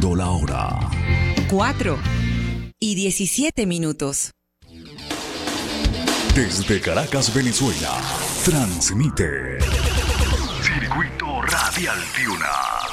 Marcando la hora. 4:17. Desde Caracas, Venezuela, transmite Circuito Radial Piuna.